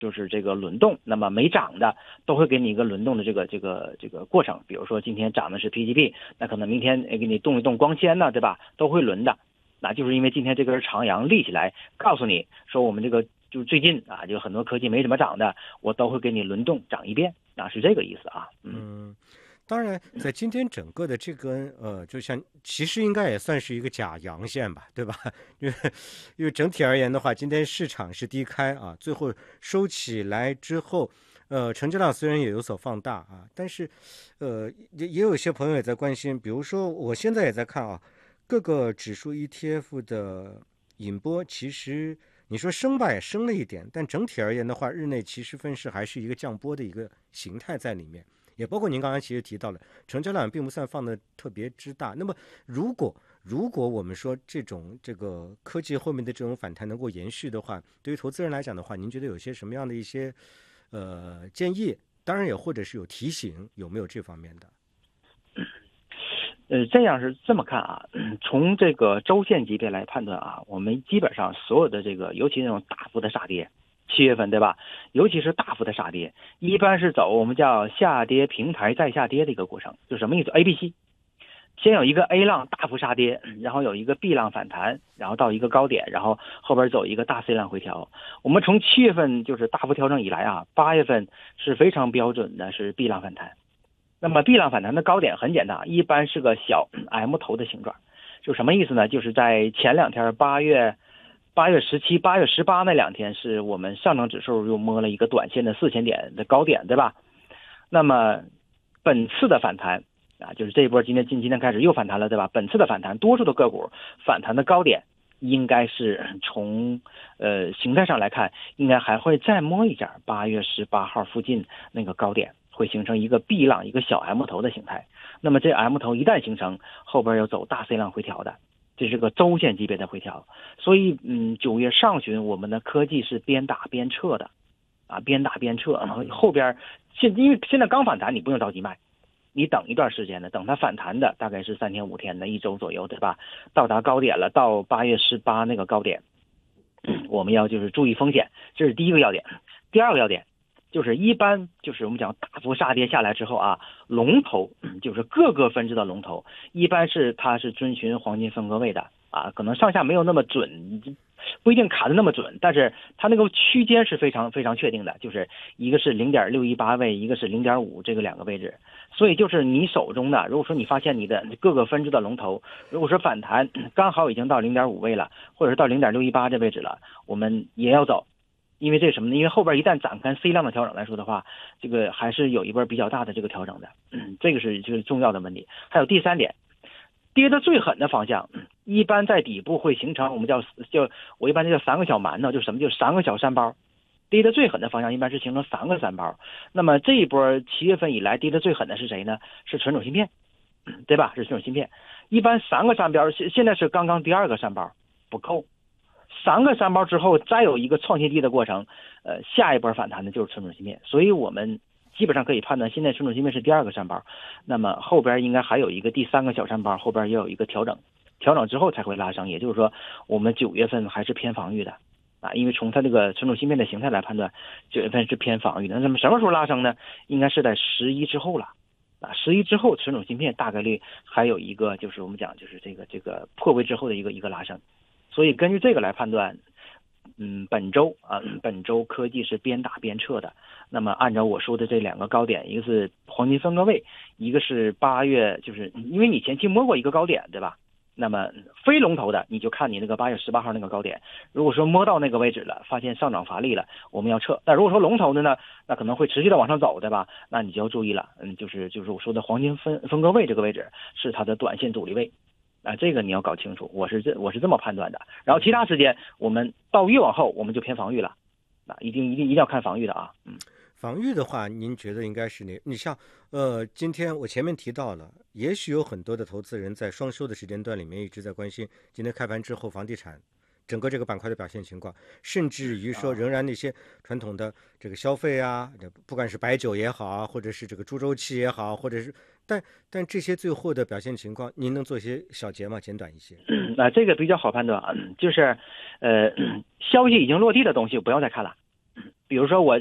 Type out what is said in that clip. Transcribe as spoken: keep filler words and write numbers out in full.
就是这个轮动，那么没涨的都会给你一个轮动的这个这个这个过程。比如说今天涨的是 P G P， 那可能明天给你动一动光纤呢，对吧？都会轮的。那就是因为今天这根长阳立起来，告诉你说我们这个就最近啊，就很多科技没怎么涨的，我都会给你轮动涨一遍，啊，是这个意思啊。 嗯。嗯当然，在今天整个的这根呃，就像其实应该也算是一个假阳线吧，对吧？因为因为整体而言的话，今天市场是低开啊，最后收起来之后，呃，成交量虽然也有所放大啊，但是呃，也也有一些朋友也在关心，比如说我现在也在看啊，各个指数 E T F 的引波，其实你说升吧也升了一点，但整体而言的话，日内其实分时还是一个降波的一个形态在里面。也包括您刚才其实提到了，成交量并不算放的特别之大。那么，如果如果我们说这种这个科技后面的这种反弹能够延续的话，对于投资人来讲的话，您觉得有些什么样的一些呃建议？当然也或者是有提醒，有没有这方面的？ 呃，这样是这么看啊，从这个周线级别来判断啊，我们基本上所有的这个，尤其那种大幅的杀跌。七月份对吧？尤其是大幅的杀跌，一般是走我们叫下跌平台再下跌的一个过程，就什么意思 ？A、B、C， 先有一个 A 浪大幅杀跌，然后有一个 B 浪反弹，然后到一个高点，然后后边走一个大 C 浪回调。我们从七月份就是大幅调整以来啊，八月份是非常标准的是 B 浪反弹。那么 B 浪反弹的高点很简单，一般是个小 M 头的形状，就什么意思呢？就是在前两天八月。八月十七、八月十八那两天是我们上证指数又摸了一个短线的四千点的高点，对吧？那么本次的反弹啊，就是这一波今天今今天开始又反弹了，对吧？本次的反弹，多数的个股反弹的高点应该是从呃形态上来看，应该还会再摸一下八月十八号附近那个高点，会形成一个 B 浪，一个小 M 头的形态。那么这 M 头一旦形成，后边要走大 C 浪回调的。这是个周线级别的回调，所以嗯，九月上旬我们的科技是边打边撤的，啊，边打边撤，然后后边现因为现在刚反弹，你不用着急卖，你等一段时间的，等它反弹的大概是三天五天的一周左右，对吧？到达高点了，到八月十八那个高点，我们要就是注意风险，这是第一个要点。第二个要点。就是一般就是我们讲大幅杀跌下来之后啊，龙头就是各个分支的龙头，一般是它是遵循黄金分割位的啊，可能上下没有那么准，不一定卡的那么准，但是它那个区间是非常非常确定的，就是一个是零点六一八位，一个是零点五这个两个位置，所以就是你手中的，如果说你发现你的各个分支的龙头，如果说反弹刚好已经到零点五位了，或者是到零点六一八这位置了，我们也要走。因为这什么呢？因为后边一旦展开 C 浪的调整来说的话，这个还是有一波比较大的这个调整的，嗯，这个是这个重要的问题。还有第三点，跌得最狠的方向，一般在底部会形成我们叫叫我一般叫三个小馒头，就是什么？就是三个小山包。跌得最狠的方向一般是形成三个山包。那么这一波七月份以来跌得最狠的是谁呢？是纯种芯片，对吧？是纯种芯片。一般三个山包，现现在是刚刚第二个山包，不够。三个山包之后，再有一个创新低的过程，呃，下一波反弹的就是纯种芯片，所以我们基本上可以判断，现在纯种芯片是第二个山包，那么后边应该还有一个第三个小山包，后边也有一个调整，调整之后才会拉升，也就是说，我们九月份还是偏防御的，啊，因为从它这个纯种芯片的形态来判断，九月份是偏防御的。那么什么时候拉升呢？应该是在十一之后了。啊，十一之后，纯种芯片大概率还有一个，就是我们讲，就是这个这个破位之后的一个一个拉升。所以根据这个来判断，嗯，本周啊，本周科技是边打边撤的。那么按照我说的这两个高点，一个是黄金分割位，一个是八月，就是因为你前期摸过一个高点，对吧？那么非龙头的，你就看你那个八月十八号那个高点。如果说摸到那个位置了，发现上涨乏力了，我们要撤。但如果说龙头的呢，那可能会持续的往上走，对吧？那你就要注意了，嗯，就是就是我说的黄金分分割位这个位置是它的短线阻力位。啊，这个你要搞清楚，我是这我是这么判断的。然后其他时间我们到越往后我们就偏防御了，啊，一定一定一定要看防御的啊。嗯， 防御的话，您觉得应该是哪？你像呃，今天我前面提到了，也许有很多的投资人在双休的时间段里面一直在关心今天开盘之后房地产整个这个板块的表现情况，甚至于说仍然那些传统的这个消费啊，不管是白酒也好啊，或者是这个猪周期也好，或者是但但这些最后的表现情况，您能做一些小结吗？简短一些。 那、呃、这个比较好判断啊，就是呃消息已经落地的东西不要再看了， 比如说我